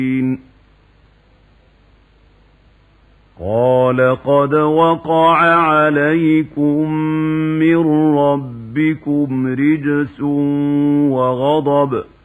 قال قد وقع عليكم من ربكم رجس وغضب